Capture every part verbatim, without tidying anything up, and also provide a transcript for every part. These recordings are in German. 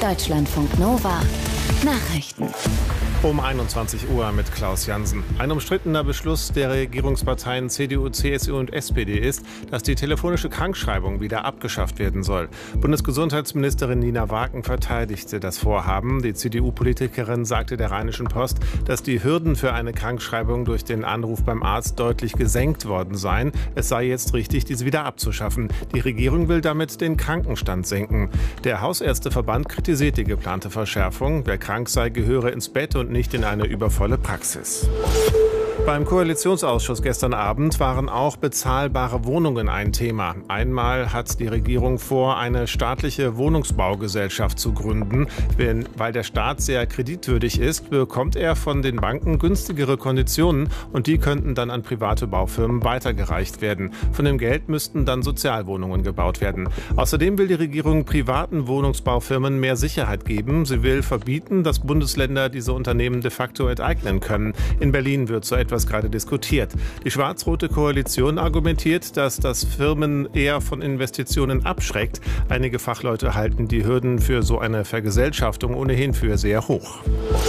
Deutschlandfunk Nova Nachrichten. Um einundzwanzig Uhr mit Klaus Jansen. Ein umstrittener Beschluss der Regierungsparteien C D U, C S U und S P D ist, dass die telefonische Krankschreibung wieder abgeschafft werden soll. Bundesgesundheitsministerin Nina Wagen verteidigte das Vorhaben. Die C D U-Politikerin sagte der Rheinischen Post, dass die Hürden für eine Krankschreibung durch den Anruf beim Arzt deutlich gesenkt worden seien. Es sei jetzt richtig, diese wieder abzuschaffen. Die Regierung will damit den Krankenstand senken. Der Hausärzteverband kritisiert die geplante Verschärfung. Wer krank sei, gehöre ins Bett und nicht in eine übervolle Praxis. Beim Koalitionsausschuss gestern Abend waren auch bezahlbare Wohnungen ein Thema. Einmal hat die Regierung vor, eine staatliche Wohnungsbaugesellschaft zu gründen. Wenn, weil der Staat sehr kreditwürdig ist, bekommt er von den Banken günstigere Konditionen und die könnten dann an private Baufirmen weitergereicht werden. Von dem Geld müssten dann Sozialwohnungen gebaut werden. Außerdem will die Regierung privaten Wohnungsbaufirmen mehr Sicherheit geben. Sie will verbieten, dass Bundesländer diese Unternehmen de facto enteignen können. In Berlin wird so etwas gerade diskutiert. Die schwarz-rote Koalition argumentiert, dass das Firmen eher von Investitionen abschreckt. Einige Fachleute halten die Hürden für so eine Vergesellschaftung ohnehin für sehr hoch.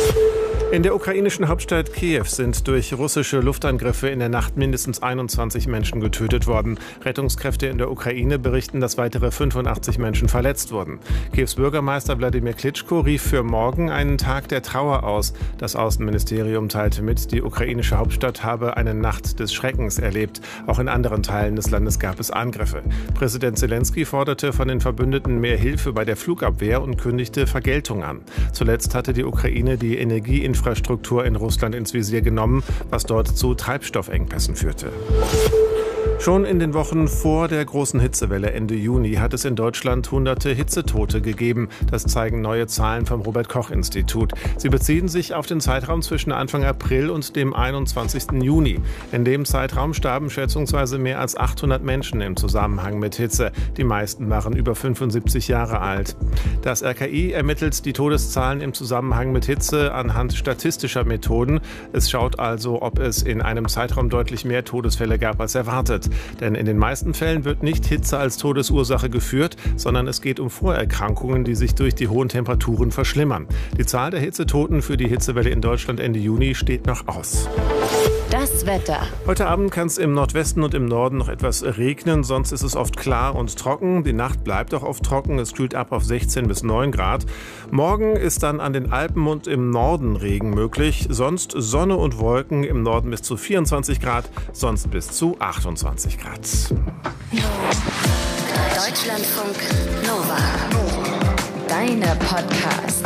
In der ukrainischen Hauptstadt Kiew sind durch russische Luftangriffe in der Nacht mindestens einundzwanzig Menschen getötet worden. Rettungskräfte in der Ukraine berichten, dass weitere fünfundachtzig Menschen verletzt wurden. Kiews Bürgermeister Wladimir Klitschko rief für morgen einen Tag der Trauer aus. Das Außenministerium teilte mit, die ukrainische Hauptstadt habe eine Nacht des Schreckens erlebt. Auch in anderen Teilen des Landes gab es Angriffe. Präsident Zelensky forderte von den Verbündeten mehr Hilfe bei der Flugabwehr und kündigte Vergeltung an. Zuletzt hatte die Ukraine die Energieinfrastruktur Infrastruktur in Russland ins Visier genommen, was dort zu Treibstoffengpässen führte. Schon in den Wochen vor der großen Hitzewelle Ende Juni hat es in Deutschland hunderte Hitzetote gegeben. Das zeigen neue Zahlen vom Robert-Koch-Institut. Sie beziehen sich auf den Zeitraum zwischen Anfang April und dem einundzwanzigsten Juni. In dem Zeitraum starben schätzungsweise mehr als achthundert Menschen im Zusammenhang mit Hitze. Die meisten waren über fünfundsiebzig Jahre alt. Das R K I ermittelt die Todeszahlen im Zusammenhang mit Hitze anhand statistischer Methoden. Es schaut also, ob es in einem Zeitraum deutlich mehr Todesfälle gab als erwartet. Denn in den meisten Fällen wird nicht Hitze als Todesursache geführt, sondern es geht um Vorerkrankungen, die sich durch die hohen Temperaturen verschlimmern. Die Zahl der Hitzetoten für die Hitzewelle in Deutschland Ende Juni steht noch aus. Das Wetter. Heute Abend kann es im Nordwesten und im Norden noch etwas regnen, sonst ist es oft klar und trocken. Die Nacht bleibt auch oft trocken, es kühlt ab auf sechzehn bis neun Grad. Morgen ist dann an den Alpen und im Norden Regen möglich, sonst Sonne und Wolken, im Norden bis zu vierundzwanzig Grad, sonst bis zu achtundzwanzig Grad. Deutschlandfunk Nova. Deine Podcasts.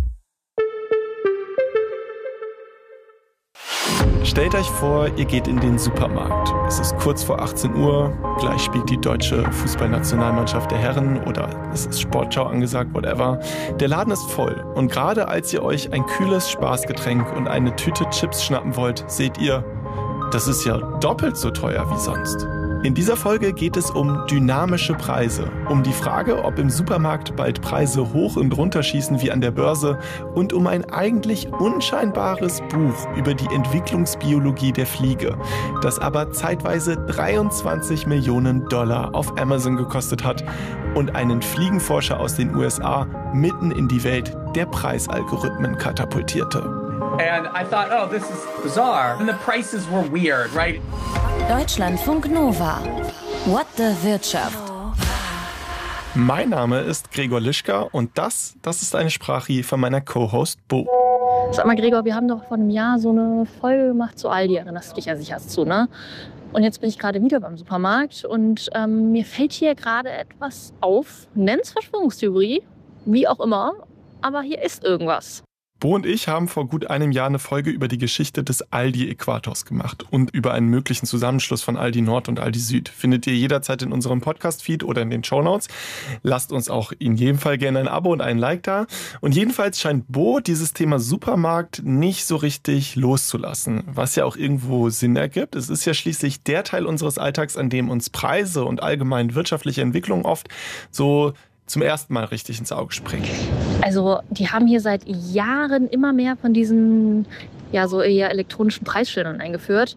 Stellt euch vor, ihr geht in den Supermarkt. Es ist kurz vor achtzehn Uhr, gleich spielt die deutsche Fußballnationalmannschaft der Herren oder es ist Sportschau angesagt, whatever. Der Laden ist voll und gerade als ihr euch ein kühles Spaßgetränk und eine Tüte Chips schnappen wollt, seht ihr, das ist ja doppelt so teuer wie sonst. In dieser Folge geht es um dynamische Preise, um die Frage, ob im Supermarkt bald Preise hoch und runter schießen wie an der Börse und um ein eigentlich unscheinbares Buch über die Entwicklungsbiologie der Fliege, das aber zeitweise dreiundzwanzig Millionen Dollar auf Amazon gekostet hat und einen Fliegenforscher aus den U S A mitten in die Welt der Preisalgorithmen katapultierte. And I thought, oh, this is bizarre. And the prices were weird, right? Deutschlandfunk Nova. What the Wirtschaft. Mein Name ist Gregor Lischka und das, das ist eine Sprache von meiner Co-Host Bo. Sag mal, Gregor, wir haben doch vor einem Jahr so eine Folge gemacht zu Aldi, erinnerst du dich ja sicher zu, ne? Und jetzt bin ich gerade wieder beim Supermarkt und ähm, mir fällt hier gerade etwas auf. Nenn's Verschwörungstheorie, wie auch immer, aber hier ist irgendwas. Bo und ich haben vor gut einem Jahr eine Folge über die Geschichte des Aldi-Äquators gemacht und über einen möglichen Zusammenschluss von Aldi Nord und Aldi Süd. Findet ihr jederzeit in unserem Podcast-Feed oder in den Shownotes. Lasst uns auch in jedem Fall gerne ein Abo und einen Like da. Und jedenfalls scheint Bo dieses Thema Supermarkt nicht so richtig loszulassen, was ja auch irgendwo Sinn ergibt. Es ist ja schließlich der Teil unseres Alltags, an dem uns Preise und allgemein wirtschaftliche Entwicklung oft so zum ersten Mal richtig ins Auge springen. Also die haben hier seit Jahren immer mehr von diesen ja so eher elektronischen Preisschildern eingeführt.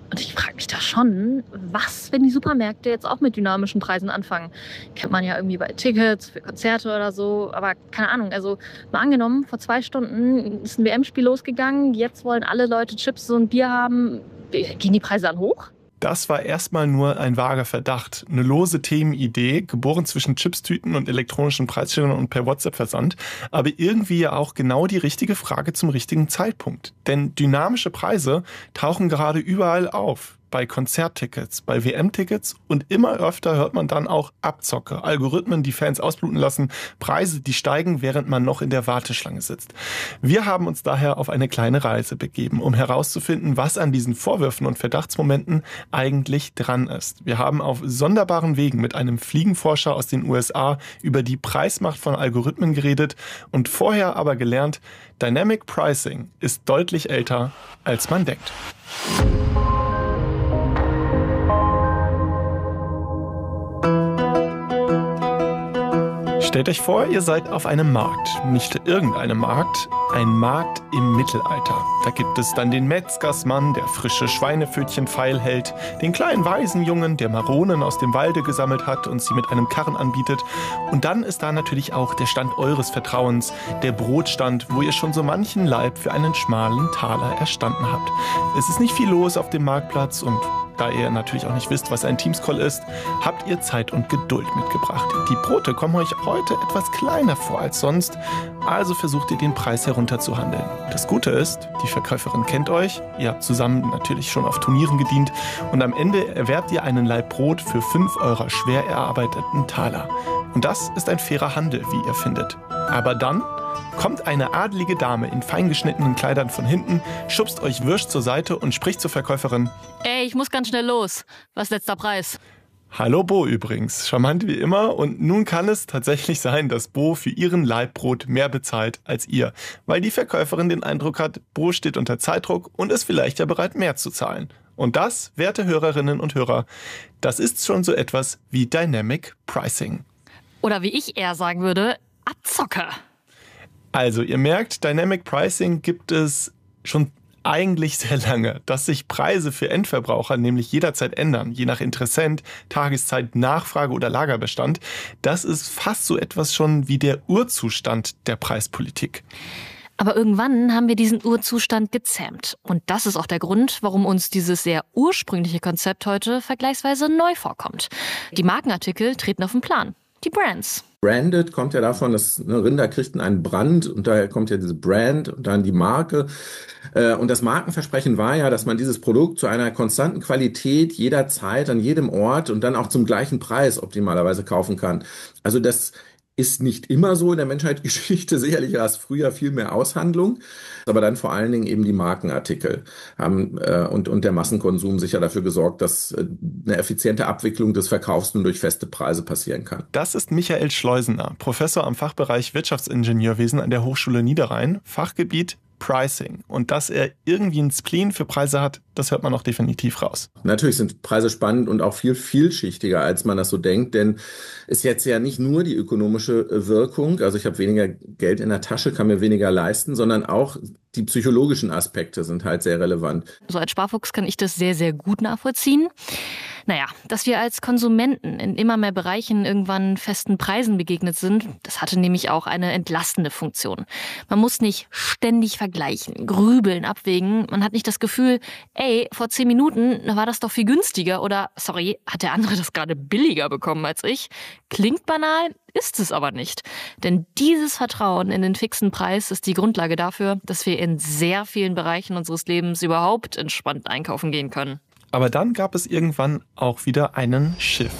Und ich frage mich da schon, was, wenn die Supermärkte jetzt auch mit dynamischen Preisen anfangen? Kennt man ja irgendwie bei Tickets für Konzerte oder so. Aber keine Ahnung, also mal angenommen, vor zwei Stunden ist ein W M-Spiel losgegangen. Jetzt wollen alle Leute Chips und Bier haben. Gehen die Preise dann hoch? Das war erstmal nur ein vager Verdacht, eine lose Themenidee, geboren zwischen Chipstüten und elektronischen Preisschildern und per WhatsApp-Versand, aber irgendwie ja auch genau die richtige Frage zum richtigen Zeitpunkt. Denn dynamische Preise tauchen gerade überall auf. Bei Konzerttickets, bei W M-Tickets und immer öfter hört man dann auch Abzocke, Algorithmen, die Fans ausbluten lassen, Preise, die steigen, während man noch in der Warteschlange sitzt. Wir haben uns daher auf eine kleine Reise begeben, um herauszufinden, was an diesen Vorwürfen und Verdachtsmomenten eigentlich dran ist. Wir haben auf sonderbaren Wegen mit einem Fliegenforscher aus den U S A über die Preismacht von Algorithmen geredet und vorher aber gelernt, Dynamic Pricing ist deutlich älter, als man denkt. Stellt euch vor, ihr seid auf einem Markt. Nicht irgendeinem Markt, ein Markt im Mittelalter. Da gibt es dann den Metzgersmann, der frische Schweinepfötchen feilhält, den kleinen Waisenjungen, der Maronen aus dem Walde gesammelt hat und sie mit einem Karren anbietet. Und dann ist da natürlich auch der Stand eures Vertrauens, der Brotstand, wo ihr schon so manchen Laib für einen schmalen Taler erstanden habt. Es ist nicht viel los auf dem Marktplatz und da ihr natürlich auch nicht wisst, was ein Teamscroll ist, habt ihr Zeit und Geduld mitgebracht. Die Brote kommen euch heute etwas kleiner vor als sonst, also versucht ihr den Preis herunterzuhandeln. Das Gute ist, die Verkäuferin kennt euch, ihr habt zusammen natürlich schon auf Turnieren gedient und am Ende erwerbt ihr einen Laib Brot für fünf eurer schwer erarbeiteten Taler. Und das ist ein fairer Handel, wie ihr findet. Aber dann kommt eine adelige Dame in feingeschnittenen Kleidern von hinten, schubst euch wirsch zur Seite und spricht zur Verkäuferin. Ey, ich muss ganz schnell los. Was ist letzter Preis? Hallo Bo übrigens, charmant wie immer und nun kann es tatsächlich sein, dass Bo für ihren Laibbrot mehr bezahlt als ihr, weil die Verkäuferin den Eindruck hat, Bo steht unter Zeitdruck und ist vielleicht ja bereit mehr zu zahlen. Und das, werte Hörerinnen und Hörer, das ist schon so etwas wie Dynamic Pricing. Oder wie ich eher sagen würde, Abzocke. Also, ihr merkt, Dynamic Pricing gibt es schon eigentlich sehr lange, dass sich Preise für Endverbraucher nämlich jederzeit ändern, je nach Interessent, Tageszeit, Nachfrage oder Lagerbestand. Das ist fast so etwas schon wie der Urzustand der Preispolitik. Aber irgendwann haben wir diesen Urzustand gezähmt. Und das ist auch der Grund, warum uns dieses sehr ursprüngliche Konzept heute vergleichsweise neu vorkommt. Die Markenartikel treten auf den Plan. Die Brands. Branded kommt ja davon, dass eine Rinder kriegten einen Brand und daher kommt ja diese Brand und dann die Marke. Und das Markenversprechen war ja, dass man dieses Produkt zu einer konstanten Qualität jederzeit, an jedem Ort und dann auch zum gleichen Preis optimalerweise kaufen kann. Also das ist nicht immer so in der Menschheitsgeschichte. Sicherlich war es früher viel mehr Aushandlung, aber dann vor allen Dingen eben die Markenartikel haben äh, und, und der Massenkonsum sicher dafür gesorgt, dass äh, eine effiziente Abwicklung des Verkaufs nun durch feste Preise passieren kann. Das ist Michael Schleusener, Professor am Fachbereich Wirtschaftsingenieurwesen an der Hochschule Niederrhein, Fachgebiet Pricing. Und dass er irgendwie einen Spleen für Preise hat, das hört man auch definitiv raus. Natürlich sind Preise spannend und auch viel vielschichtiger, als man das so denkt, denn ist jetzt ja nicht nur die ökonomische Wirkung, also ich habe weniger Geld in der Tasche, kann mir weniger leisten, sondern auch die psychologischen Aspekte sind halt sehr relevant. So als Sparfuchs kann ich das sehr, sehr gut nachvollziehen. Naja, dass wir als Konsumenten in immer mehr Bereichen irgendwann festen Preisen begegnet sind, das hatte nämlich auch eine entlastende Funktion. Man muss nicht ständig vergleichen, grübeln, abwägen. Man hat nicht das Gefühl, ey, vor zehn Minuten war das doch viel günstiger oder, sorry, hat der andere das gerade billiger bekommen als ich? Klingt banal, ist es aber nicht. Denn dieses Vertrauen in den fixen Preis ist die Grundlage dafür, dass wir in sehr vielen Bereichen unseres Lebens überhaupt entspannt einkaufen gehen können. Aber dann gab es irgendwann auch wieder einen Shift.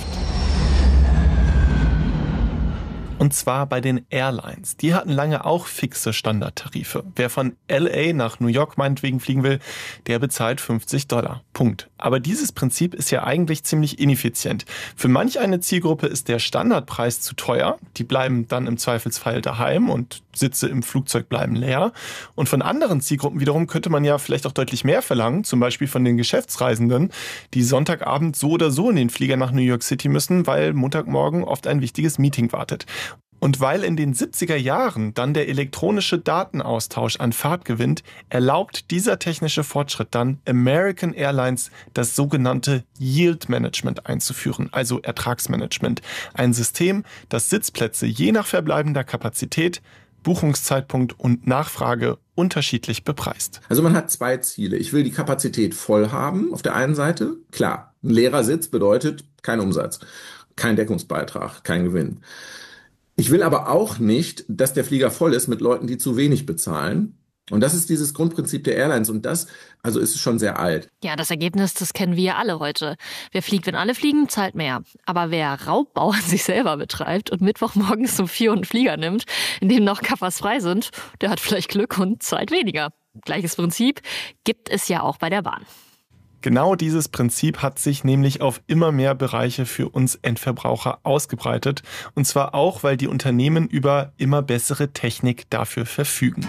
Und zwar bei den Airlines. Die hatten lange auch fixe Standardtarife. Wer von L A nach New York meinetwegen fliegen will, der bezahlt fünfzig Dollar. Punkt. Aber dieses Prinzip ist ja eigentlich ziemlich ineffizient. Für manch eine Zielgruppe ist der Standardpreis zu teuer. Die bleiben dann im Zweifelsfall daheim und Sitze im Flugzeug bleiben leer. Und von anderen Zielgruppen wiederum könnte man ja vielleicht auch deutlich mehr verlangen, zum Beispiel von den Geschäftsreisenden, die Sonntagabend so oder so in den Flieger nach New York City müssen, weil Montagmorgen oft ein wichtiges Meeting wartet. Und weil in den siebziger Jahren dann der elektronische Datenaustausch an Fahrt gewinnt, erlaubt dieser technische Fortschritt dann American Airlines das sogenannte Yield Management einzuführen, also Ertragsmanagement. Ein System, das Sitzplätze je nach verbleibender Kapazität, Buchungszeitpunkt und Nachfrage unterschiedlich bepreist. Also man hat zwei Ziele. Ich will die Kapazität voll haben auf der einen Seite. Klar, ein leerer Sitz bedeutet kein Umsatz, kein Deckungsbeitrag, kein Gewinn. Ich will aber auch nicht, dass der Flieger voll ist mit Leuten, die zu wenig bezahlen. Und das ist dieses Grundprinzip der Airlines. Und das, also ist schon sehr alt. Ja, das Ergebnis, das kennen wir ja alle heute. Wer fliegt, wenn alle fliegen, zahlt mehr. Aber wer Raubbau an sich selber betreibt und Mittwochmorgens um vier Uhr einen Flieger nimmt, in dem noch Kaffers frei sind, der hat vielleicht Glück und zahlt weniger. Gleiches Prinzip gibt es ja auch bei der Bahn. Genau dieses Prinzip hat sich nämlich auf immer mehr Bereiche für uns Endverbraucher ausgebreitet. Und zwar auch, weil die Unternehmen über immer bessere Technik dafür verfügen.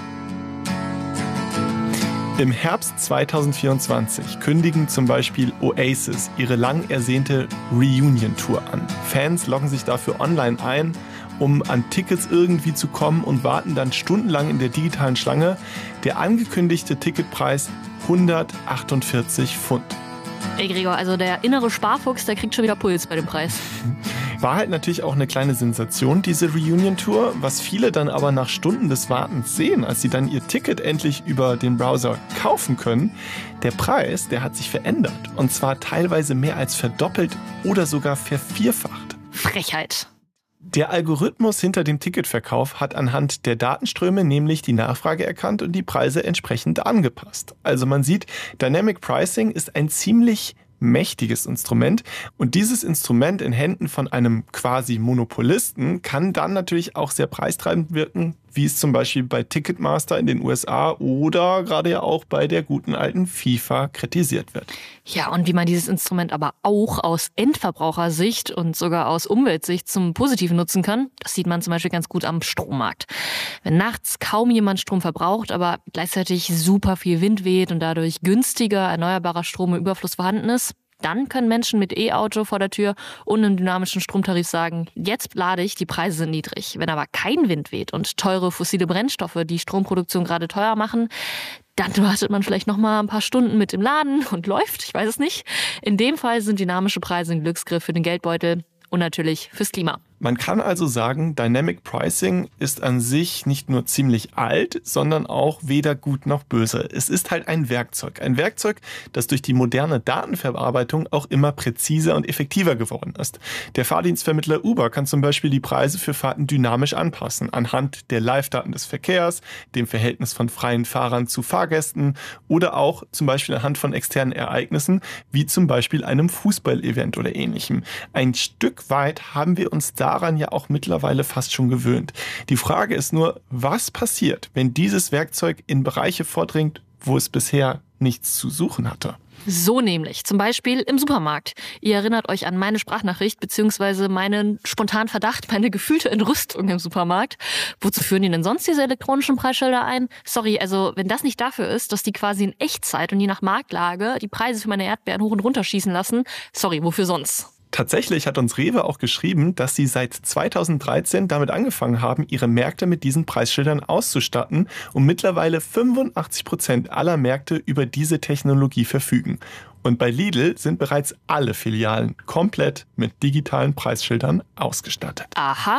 Im Herbst zweitausendvierundzwanzig kündigen zum Beispiel Oasis ihre lang ersehnte Reunion-Tour an. Fans loggen sich dafür online ein, um an Tickets irgendwie zu kommen und warten dann stundenlang in der digitalen Schlange. Der angekündigte Ticketpreis hundertachtundvierzig Pfund. Ey Gregor, also der innere Sparfuchs, der kriegt schon wieder Puls bei dem Preis. War halt natürlich auch eine kleine Sensation, diese Reunion-Tour, was viele dann aber nach Stunden des Wartens sehen, als sie dann ihr Ticket endlich über den Browser kaufen können. Der Preis, der hat sich verändert und zwar teilweise mehr als verdoppelt oder sogar vervierfacht. Frechheit. Der Algorithmus hinter dem Ticketverkauf hat anhand der Datenströme nämlich die Nachfrage erkannt und die Preise entsprechend angepasst. Also man sieht, Dynamic Pricing ist ein ziemlich mächtiges Instrument und dieses Instrument in Händen von einem quasi Monopolisten kann dann natürlich auch sehr preistreibend wirken, wie es zum Beispiel bei Ticketmaster in den U S A oder gerade ja auch bei der guten alten FIFA kritisiert wird. Ja, und wie man dieses Instrument aber auch aus Endverbrauchersicht und sogar aus Umweltsicht zum Positiven nutzen kann, das sieht man zum Beispiel ganz gut am Strommarkt. Wenn nachts kaum jemand Strom verbraucht, aber gleichzeitig super viel Wind weht und dadurch günstiger erneuerbarer Strom im Überfluss vorhanden ist, dann können Menschen mit E-Auto vor der Tür und einem dynamischen Stromtarif sagen, jetzt lade ich, die Preise sind niedrig. Wenn aber kein Wind weht und teure fossile Brennstoffe die Stromproduktion gerade teuer machen, dann wartet man vielleicht noch mal ein paar Stunden mit dem Laden und läuft, ich weiß es nicht. In dem Fall sind dynamische Preise ein Glücksgriff für den Geldbeutel und natürlich fürs Klima. Man kann also sagen, Dynamic Pricing ist an sich nicht nur ziemlich alt, sondern auch weder gut noch böse. Es ist halt ein Werkzeug. Ein Werkzeug, das durch die moderne Datenverarbeitung auch immer präziser und effektiver geworden ist. Der Fahrdienstvermittler Uber kann zum Beispiel die Preise für Fahrten dynamisch anpassen, anhand der Live-Daten des Verkehrs, dem Verhältnis von freien Fahrern zu Fahrgästen oder auch zum Beispiel anhand von externen Ereignissen, wie zum Beispiel einem Fußballevent oder ähnlichem. Ein Stück weit haben wir uns da daran ja auch mittlerweile fast schon gewöhnt. Die Frage ist nur, was passiert, wenn dieses Werkzeug in Bereiche vordringt, wo es bisher nichts zu suchen hatte? So nämlich, zum Beispiel im Supermarkt. Ihr erinnert euch an meine Sprachnachricht beziehungsweise meinen spontanen Verdacht, meine gefühlte Entrüstung im Supermarkt. Wozu führen die denn sonst diese elektronischen Preisschilder ein? Sorry, also wenn das nicht dafür ist, dass die quasi in Echtzeit und je nach Marktlage die Preise für meine Erdbeeren hoch und runter schießen lassen, sorry, wofür sonst? Tatsächlich hat uns Rewe auch geschrieben, dass sie seit zweitausenddreizehn damit angefangen haben, ihre Märkte mit diesen Preisschildern auszustatten und mittlerweile fünfundachtzig Prozent aller Märkte über diese Technologie verfügen. Und bei Lidl sind bereits alle Filialen komplett mit digitalen Preisschildern ausgestattet. Aha,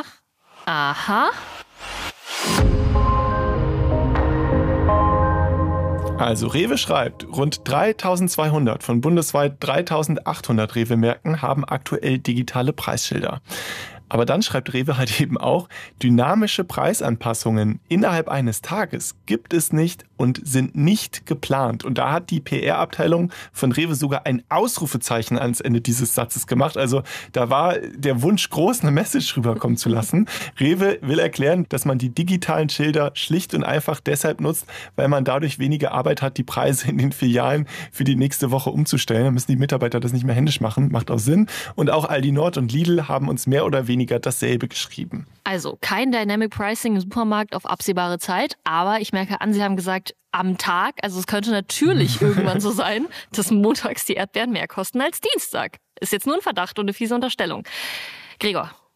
aha. Also Rewe schreibt, rund dreitausendzweihundert von bundesweit dreitausendachthundert Rewe-Märkten haben aktuell digitale Preisschilder. Aber dann schreibt Rewe halt eben auch, dynamische Preisanpassungen innerhalb eines Tages gibt es nicht und sind nicht geplant. Und da hat die P R-Abteilung von Rewe sogar ein Ausrufezeichen ans Ende dieses Satzes gemacht. Also da war der Wunsch groß, eine Message rüberkommen zu lassen. Rewe will erklären, dass man die digitalen Schilder schlicht und einfach deshalb nutzt, weil man dadurch weniger Arbeit hat, die Preise in den Filialen für die nächste Woche umzustellen. Da müssen die Mitarbeiter das nicht mehr händisch machen. Macht auch Sinn. Und auch Aldi Nord und Lidl haben uns mehr oder weniger dasselbe geschrieben. Also kein Dynamic Pricing im Supermarkt auf absehbare Zeit, aber ich merke an, Sie haben gesagt, am Tag, also es könnte natürlich irgendwann so sein, dass montags die Erdbeeren mehr kosten als Dienstag. Ist jetzt nur ein Verdacht und eine fiese Unterstellung. Gregor,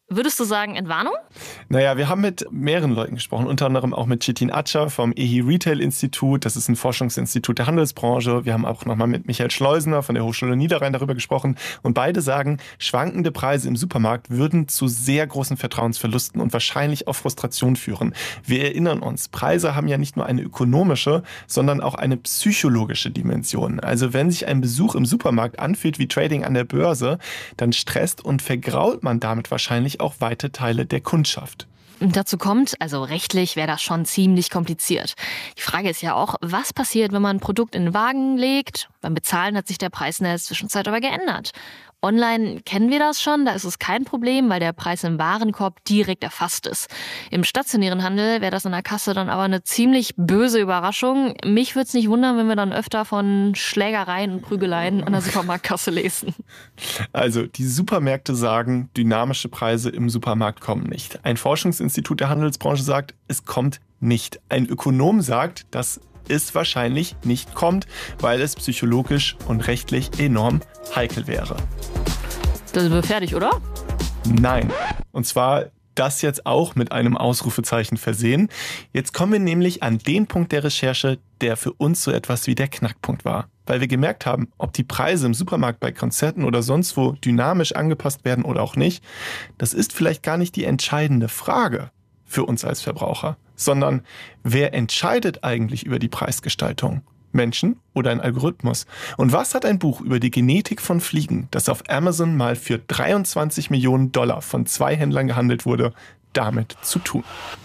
Würdest du sagen Entwarnung? Naja, wir haben mit mehreren Leuten gesprochen, unter anderem auch mit Çetin Açar vom E H I Retail Institut. Das ist ein Forschungsinstitut der Handelsbranche. Wir haben auch nochmal mit Michael Schleusener von der Hochschule Niederrhein darüber gesprochen. Und beide sagen, schwankende Preise im Supermarkt würden zu sehr großen Vertrauensverlusten und wahrscheinlich auch Frustration führen. Wir erinnern uns, Preise haben ja nicht nur eine ökonomische, sondern auch eine psychologische Dimension. Also wenn sich ein Besuch im Supermarkt anfühlt wie Trading an der Börse, dann stresst und vergrault man damit wahrscheinlich auch weite Teile der Kundschaft. Dazu kommt, also rechtlich wäre das schon ziemlich kompliziert. Die Frage ist ja auch, was passiert, wenn man ein Produkt in den Wagen legt? Beim Bezahlen hat sich der Preis in der Zwischenzeit aber geändert. Online kennen wir das schon, da ist es kein Problem, weil der Preis im Warenkorb direkt erfasst ist. Im stationären Handel wäre das in der Kasse dann aber eine ziemlich böse Überraschung. Mich würde es nicht wundern, wenn wir dann öfter von Schlägereien und Prügeleien an der Supermarktkasse lesen. Also die Supermärkte sagen, dynamische Preise im Supermarkt kommen nicht. Ein Forschungsinstitut der Handelsbranche sagt, es kommt nicht. Ein Ökonom sagt, dass es wahrscheinlich nicht kommt, weil es psychologisch und rechtlich enorm heikel wäre. Da sind wir fertig, oder? Nein. Und zwar das jetzt auch mit einem Ausrufezeichen versehen. Jetzt kommen wir nämlich an den Punkt der Recherche, der für uns so etwas wie der Knackpunkt war. Weil wir gemerkt haben, ob die Preise im Supermarkt bei Konzerten oder sonst wo dynamisch angepasst werden oder auch nicht, das ist vielleicht gar nicht die entscheidende Frage für uns als Verbraucher, sondern wer entscheidet eigentlich über die Preisgestaltung? Menschen oder ein Algorithmus? Und was hat ein Buch über die Genetik von Fliegen, das auf Amazon mal für dreiundzwanzig Millionen Dollar von zwei Händlern gehandelt wurde, damit zu tun?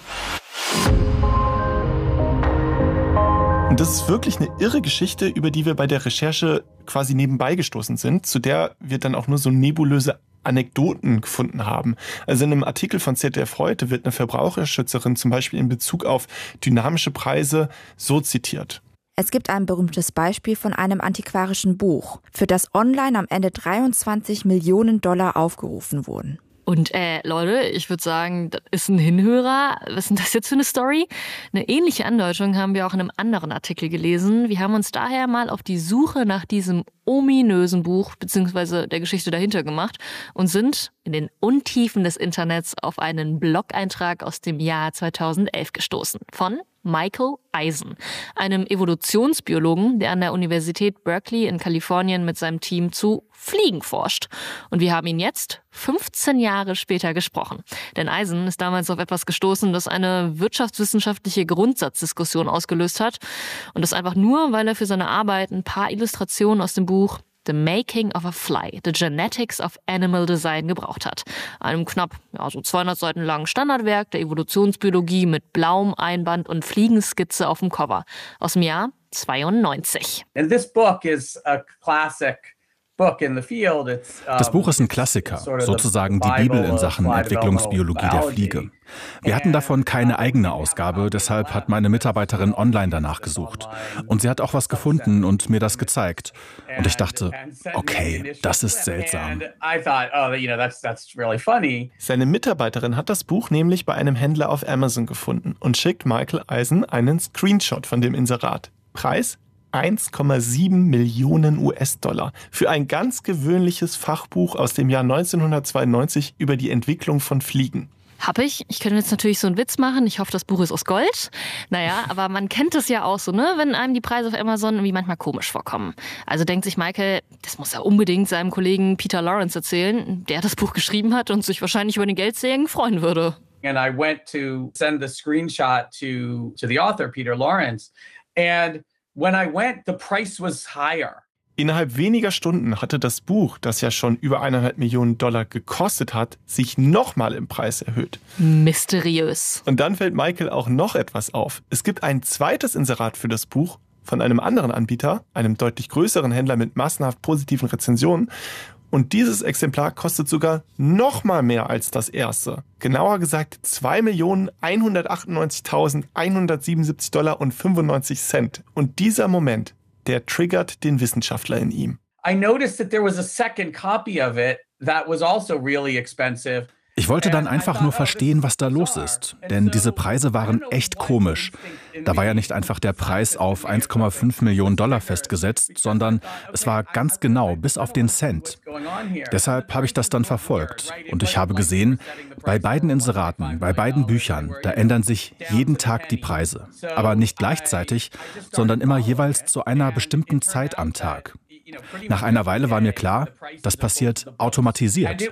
Und das ist wirklich eine irre Geschichte, über die wir bei der Recherche quasi nebenbei gestoßen sind, zu der wir dann auch nur so nebulöse Anekdoten gefunden haben. Also in einem Artikel von Z D F Heute wird eine Verbraucherschützerin zum Beispiel in Bezug auf dynamische Preise so zitiert. Es gibt ein berühmtes Beispiel von einem antiquarischen Buch, für das online am Ende dreiundzwanzig Millionen Dollar aufgerufen wurden. Und äh, Leute, ich würde sagen, das ist ein Hinhörer. Was ist denn das jetzt für eine Story? Eine ähnliche Andeutung haben wir auch in einem anderen Artikel gelesen. Wir haben uns daher mal auf die Suche nach diesem ominösen Buch bzw. der Geschichte dahinter gemacht und sind in den Untiefen des Internets auf einen Blog-Eintrag aus dem Jahr zweitausendelf gestoßen von Michael Eisen, einem Evolutionsbiologen, der an der Universität Berkeley in Kalifornien mit seinem Team zu Fliegen forscht. Und wir haben ihn jetzt fünfzehn Jahre später gesprochen. Denn Eisen ist damals auf etwas gestoßen, das eine wirtschaftswissenschaftliche Grundsatzdiskussion ausgelöst hat. Und das einfach nur, weil er für seine Arbeit ein paar Illustrationen aus dem Buch The Making of a Fly, The Genetics of Animal Design gebraucht hat. Einem knapp ja, so zweihundert Seiten langen Standardwerk der Evolutionsbiologie mit blauem Einband und Fliegenskizze auf dem Cover aus dem Jahr zweiundneunzig. And this book is a classic. Das Buch ist ein Klassiker, sozusagen die Bibel in Sachen Entwicklungsbiologie der Fliege. Wir hatten davon keine eigene Ausgabe, deshalb hat meine Mitarbeiterin online danach gesucht. Und sie hat auch was gefunden und mir das gezeigt. Und ich dachte, okay, das ist seltsam. Seine Mitarbeiterin hat das Buch nämlich bei einem Händler auf Amazon gefunden und schickt Michael Eisen einen Screenshot von dem Inserat. Preis? eins Komma sieben Millionen U S-Dollar für ein ganz gewöhnliches Fachbuch aus dem Jahr neunzehnhundertzweiundneunzig über die Entwicklung von Fliegen. Hab ich. Ich könnte jetzt natürlich so einen Witz machen. Ich hoffe, das Buch ist aus Gold. Naja, aber man kennt es ja auch so, ne? Wenn einem die Preise auf Amazon irgendwie manchmal komisch vorkommen. Also denkt sich Michael, das muss er unbedingt seinem Kollegen Peter Lawrence erzählen, der das Buch geschrieben hat und sich wahrscheinlich über den Geldsegen freuen würde. And I went to send the screenshot to, to the author, Peter Lawrence. And when I went, the price was higher. Innerhalb weniger Stunden hatte das Buch, das ja schon über eineinhalb Millionen Dollar gekostet hat, sich nochmal im Preis erhöht. Mysteriös. Und dann fällt Michael auch noch etwas auf. Es gibt ein zweites Inserat für das Buch von einem anderen Anbieter, einem deutlich größeren Händler mit massenhaft positiven Rezensionen. Und dieses Exemplar kostet sogar noch mal mehr als das erste. Genauer gesagt zwei Millionen hundertachtundneunzigtausendeinhundertsiebenundsiebzig Dollar und fünfundneunzig Cent. Und dieser Moment, der triggert den Wissenschaftler in ihm. I noticed that there was a second copy of it that was also really expensive. Ich wollte dann einfach nur verstehen, was da los ist. Denn diese Preise waren echt komisch. Da war ja nicht einfach der Preis auf eins Komma fünf Millionen Dollar festgesetzt, sondern es war ganz genau, bis auf den Cent. Deshalb habe ich das dann verfolgt. Und ich habe gesehen, bei beiden Inseraten, bei beiden Büchern, da ändern sich jeden Tag die Preise. Aber nicht gleichzeitig, sondern immer jeweils zu einer bestimmten Zeit am Tag. Nach einer Weile war mir klar, das passiert automatisiert.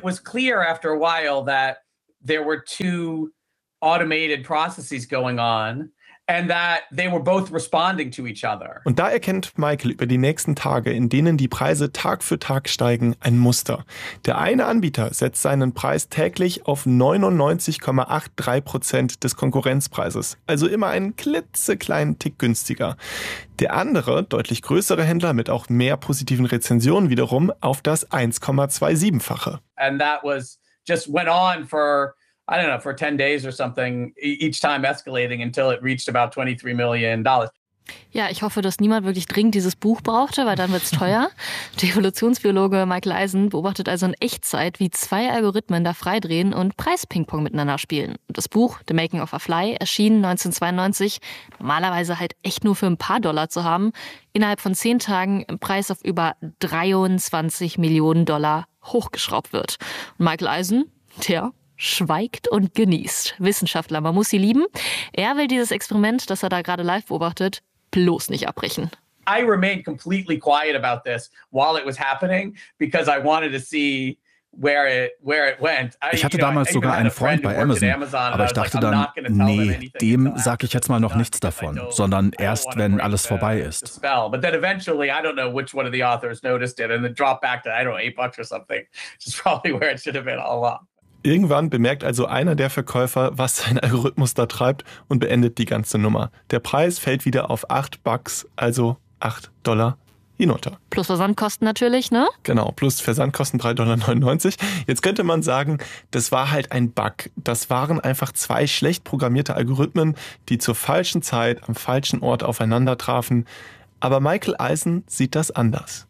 Und da erkennt Michael über die nächsten Tage, in denen die Preise Tag für Tag steigen, ein Muster. Der eine Anbieter setzt seinen Preis täglich auf neunundneunzig Komma dreiundachtzig Prozent des Konkurrenzpreises, also immer einen klitzekleinen Tick günstiger. Der andere, deutlich größere Händler mit auch mehr positiven Rezensionen wiederum auf das eins Komma siebenundzwanzig-fache. And that was just went on for I don't know, for ten days or something, each time escalating until it reached about twenty-three million dollars. Ja, ich hoffe, dass niemand wirklich dringend dieses Buch brauchte, weil dann wird's teuer. Der Evolutionsbiologe Michael Eisen beobachtet also in Echtzeit, wie zwei Algorithmen da freidrehen und Preispingpong miteinander spielen. Und das Buch The Making of a Fly erschien neunzehnhundertzweiundneunzig, normalerweise halt echt nur für ein paar Dollar zu haben, innerhalb von zehn Tagen im Preis auf über dreiundzwanzig Millionen Dollar hochgeschraubt wird. Und Michael Eisen, der schweigt und genießt. Wissenschaftler, man muss sie lieben. Er will dieses Experiment, das er da gerade live beobachtet, bloß nicht abbrechen. I remained completely quiet about this while it was happening because I wanted to see where it where it went. Ich hatte damals sogar einen Freund bei Amazon, aber ich dachte dann, nee, dem sage ich jetzt mal noch nichts davon, sondern erst, wenn alles vorbei ist. But then eventually, I don't know which one of the authors noticed it and then dropped back to, I don't know, eight bucks or something, which is probably where it should have been all along. Irgendwann bemerkt also einer der Verkäufer, was sein Algorithmus da treibt und beendet die ganze Nummer. Der Preis fällt wieder auf acht Bucks, also acht Dollar hinunter. Plus Versandkosten natürlich, ne? Genau, plus Versandkosten drei Komma neunundneunzig Dollar. Jetzt könnte man sagen, das war halt ein Bug. Das waren einfach zwei schlecht programmierte Algorithmen, die zur falschen Zeit am falschen Ort aufeinander trafen. Aber Michael Eisen sieht das anders.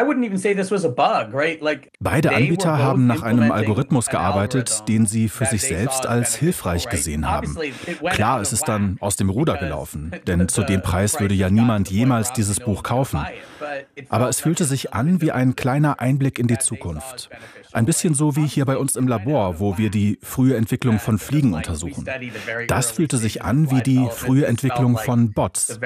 Beide Anbieter haben nach einem Algorithmus gearbeitet, den sie für sich selbst als hilfreich gesehen haben. Klar, es ist dann aus dem Ruder gelaufen, denn zu dem Preis würde ja niemand jemals dieses Buch kaufen. Aber es fühlte sich an wie ein kleiner Einblick in die Zukunft. Ein bisschen so wie hier bei uns im Labor, wo wir die frühe Entwicklung von Fliegen untersuchen. Das fühlte sich an wie die frühe Entwicklung von Bots.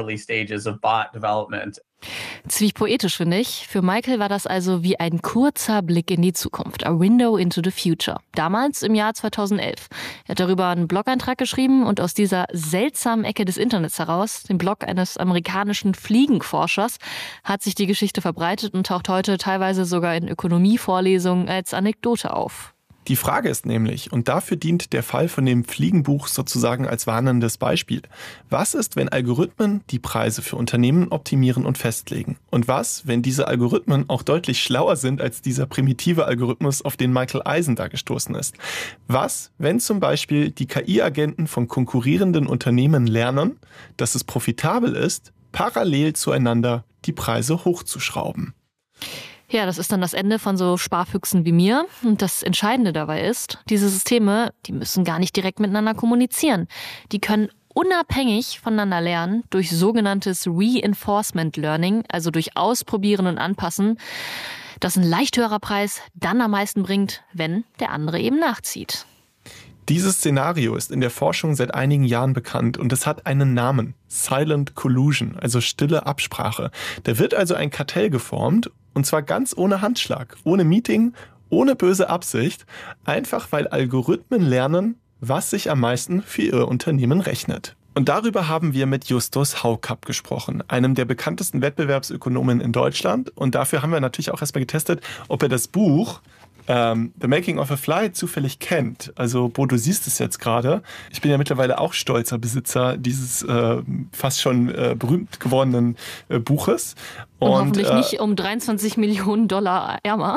Ziemlich poetisch, finde ich. Für Michael war das also wie ein kurzer Blick in die Zukunft. A window into the future. Damals im Jahr zweitausendelf. Er hat darüber einen Blog-Eintrag geschrieben und aus dieser seltsamen Ecke des Internets heraus, dem Blog eines amerikanischen Fliegenforschers, hat sich die Geschichte verbreitet und taucht heute teilweise sogar in Ökonomievorlesungen als Anekdote auf. Die Frage ist nämlich, und dafür dient der Fall von dem Fliegenbuch sozusagen als warnendes Beispiel: Was ist, wenn Algorithmen die Preise für Unternehmen optimieren und festlegen? Und was, wenn diese Algorithmen auch deutlich schlauer sind als dieser primitive Algorithmus, auf den Michael Eisen da gestoßen ist? Was, wenn zum Beispiel die K I-Agenten von konkurrierenden Unternehmen lernen, dass es profitabel ist, parallel zueinander die Preise hochzuschrauben? Ja, das ist dann das Ende von so Sparfüchsen wie mir. Und das Entscheidende dabei ist, diese Systeme, die müssen gar nicht direkt miteinander kommunizieren. Die können unabhängig voneinander lernen durch sogenanntes Reinforcement Learning, also durch Ausprobieren und Anpassen, das ein leicht höherer Preis dann am meisten bringt, wenn der andere eben nachzieht. Dieses Szenario ist in der Forschung seit einigen Jahren bekannt und es hat einen Namen: Silent Collusion, also stille Absprache. Da wird also ein Kartell geformt, und zwar ganz ohne Handschlag, ohne Meeting, ohne böse Absicht, einfach weil Algorithmen lernen, was sich am meisten für ihr Unternehmen rechnet. Und darüber haben wir mit Justus Haukapp gesprochen, einem der bekanntesten Wettbewerbsökonomen in Deutschland. Und dafür haben wir natürlich auch erstmal getestet, ob er das Buch Ähm, The Making of a Fly zufällig kennt. Also Bo, du siehst es jetzt gerade. Ich bin ja mittlerweile auch stolzer Besitzer dieses äh, fast schon äh, berühmt gewordenen äh, Buches. Und, und hoffentlich äh, nicht um dreiundzwanzig Millionen Dollar ärmer.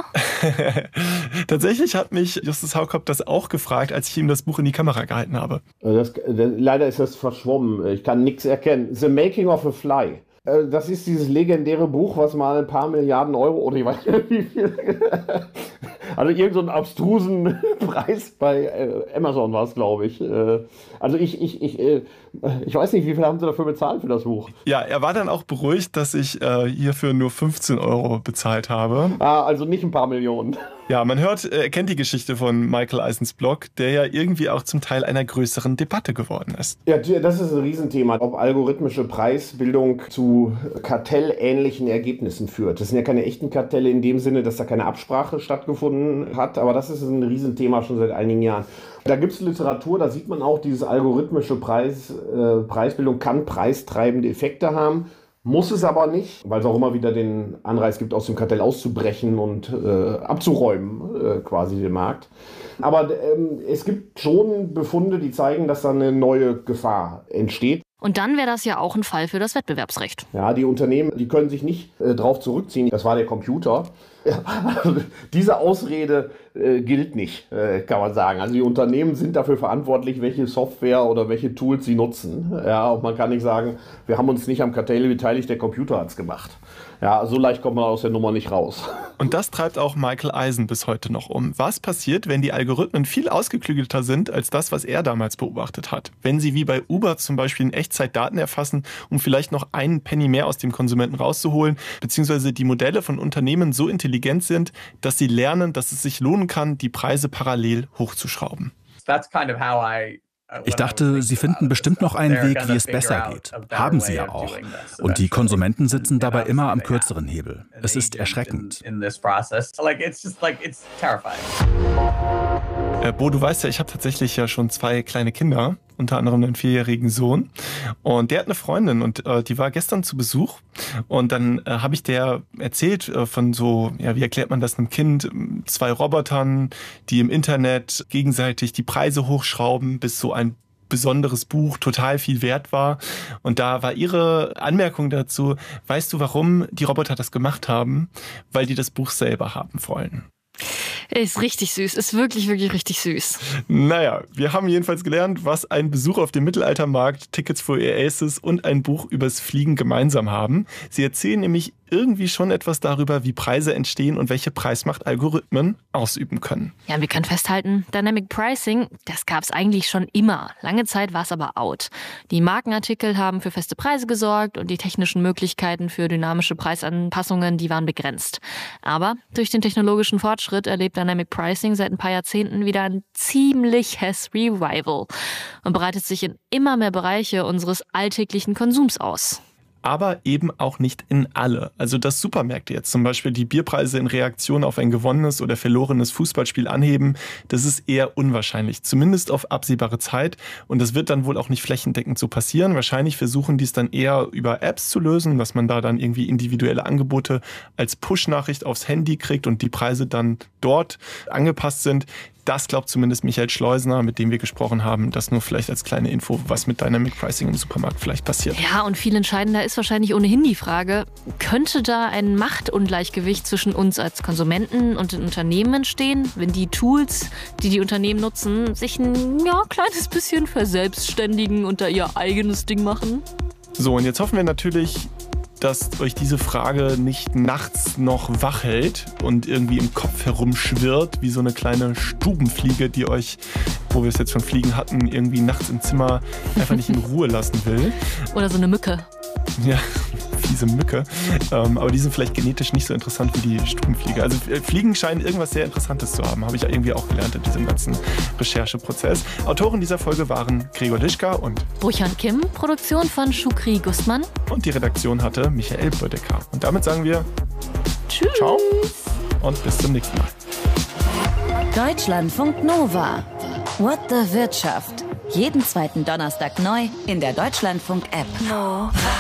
Tatsächlich hat mich Justus Haukapp das auch gefragt, als ich ihm das Buch in die Kamera gehalten habe. Das, das, leider ist das verschwommen. Ich kann nichts erkennen. The Making of a Fly. Das ist dieses legendäre Buch, was mal ein paar Milliarden Euro oder ich weiß nicht wie viel Also irgend so einen abstrusen Preis bei äh, Amazon war es, glaube ich. Äh, also ich, ich, ich, äh, ich weiß nicht, wie viel haben sie dafür bezahlt für das Buch? Ja, er war dann auch beruhigt, dass ich äh, hierfür nur fünfzehn Euro bezahlt habe. Ah, also nicht ein paar Millionen. Ja, man hört, er kennt die Geschichte von Michael Eisens Blog, der ja irgendwie auch zum Teil einer größeren Debatte geworden ist. Ja, das ist ein Riesenthema, ob algorithmische Preisbildung zu kartellähnlichen Ergebnissen führt. Das sind ja keine echten Kartelle in dem Sinne, dass da keine Absprache stattgefunden hat, aber das ist ein Riesenthema schon seit einigen Jahren. Da gibt es Literatur, da sieht man auch, diese algorithmische Preis, äh, Preisbildung kann preistreibende Effekte haben. Muss es aber nicht, weil es auch immer wieder den Anreiz gibt, aus dem Kartell auszubrechen und äh, abzuräumen, äh, quasi den Markt. Aber ähm, es gibt schon Befunde, die zeigen, dass da eine neue Gefahr entsteht. Und dann wäre das ja auch ein Fall für das Wettbewerbsrecht. Ja, die Unternehmen, die können sich nicht äh, drauf zurückziehen. Das war der Computer. Ja, also diese Ausrede äh, gilt nicht, äh, kann man sagen. Also die Unternehmen sind dafür verantwortlich, welche Software oder welche Tools sie nutzen. Ja, und man kann nicht sagen, wir haben uns nicht am Kartell beteiligt, der Computer hat es gemacht. Ja, so leicht kommt man aus der Nummer nicht raus. Und das treibt auch Michael Eisen bis heute noch um. Was passiert, wenn die Algorithmen viel ausgeklügelter sind als das, was er damals beobachtet hat? Wenn sie wie bei Uber zum Beispiel in Echtzeit Daten erfassen, um vielleicht noch einen Penny mehr aus dem Konsumenten rauszuholen, beziehungsweise die Modelle von Unternehmen so intelligent sind, dass sie lernen, dass es sich lohnen kann, die Preise parallel hochzuschrauben. That's kind of how I Ich dachte, Sie finden bestimmt noch einen Weg, wie es besser geht. Haben Sie ja auch. Und die Konsumenten sitzen dabei immer am kürzeren Hebel. Es ist erschreckend. Äh, Bo, du weißt ja, ich habe tatsächlich ja schon zwei kleine Kinder, unter anderem einen vierjährigen Sohn. Und der hat eine Freundin und äh, die war gestern zu Besuch. Und dann äh, habe ich der erzählt äh, von so, ja, wie erklärt man das einem Kind? Zwei Robotern, die im Internet gegenseitig die Preise hochschrauben, bis so ein besonderes Buch total viel wert war. Und da war ihre Anmerkung dazu, weißt du, warum die Roboter das gemacht haben? Weil die das Buch selber haben wollen. Ist richtig süß, ist wirklich, wirklich richtig süß. Naja, wir haben jedenfalls gelernt, was ein Besuch auf dem Mittelaltermarkt, Tickets for Oasis und ein Buch übers Fliegen gemeinsam haben. Sie erzählen nämlich irgendwie schon etwas darüber, wie Preise entstehen und welche Preismacht Algorithmen ausüben können. Ja, wir können festhalten, Dynamic Pricing, das gab es eigentlich schon immer. Lange Zeit war es aber out. Die Markenartikel haben für feste Preise gesorgt und die technischen Möglichkeiten für dynamische Preisanpassungen, die waren begrenzt. Aber durch den technologischen Fortschritt erlebt Dynamic Pricing seit ein paar Jahrzehnten wieder ein ziemliches Revival und breitet sich in immer mehr Bereiche unseres alltäglichen Konsums aus. Aber eben auch nicht in alle. Also dass Supermärkte jetzt zum Beispiel die Bierpreise in Reaktion auf ein gewonnenes oder verlorenes Fußballspiel anheben, das ist eher unwahrscheinlich, zumindest auf absehbare Zeit. Und das wird dann wohl auch nicht flächendeckend so passieren. Wahrscheinlich versuchen die es dann eher über Apps zu lösen, dass man da dann irgendwie individuelle Angebote als Push-Nachricht aufs Handy kriegt und die Preise dann dort angepasst sind. Das glaubt zumindest Michael Schleusner, mit dem wir gesprochen haben. Das nur vielleicht als kleine Info, was mit Dynamic Pricing im Supermarkt vielleicht passiert. Ja, und viel entscheidender ist wahrscheinlich ohnehin die Frage, könnte da ein Machtungleichgewicht zwischen uns als Konsumenten und den Unternehmen entstehen, wenn die Tools, die die Unternehmen nutzen, sich ein ja, kleines bisschen verselbstständigen und da ihr eigenes Ding machen? So, und jetzt hoffen wir natürlich, dass euch diese Frage nicht nachts noch wach hält und irgendwie im Kopf herumschwirrt, wie so eine kleine Stubenfliege, die euch, wo wir es jetzt von Fliegen hatten, irgendwie nachts im Zimmer einfach nicht in Ruhe lassen will. Oder so eine Mücke. Ja, fiese Mücke. Ähm, aber die sind vielleicht genetisch nicht so interessant wie die Stubenfliege. Also Fliegen scheinen irgendwas sehr Interessantes zu haben, habe ich ja irgendwie auch gelernt in diesem ganzen Rechercheprozess. Autoren dieser Folge waren Gregor Lischka und Burchan Kim, Produktion von Shukri Gustman. Und die Redaktion hatte Michael Bödecker. Und damit sagen wir Tschüss. Ciao und bis zum nächsten Mal. Deutschlandfunk Nova. What the Wirtschaft. Jeden zweiten Donnerstag neu in der Deutschlandfunk-App.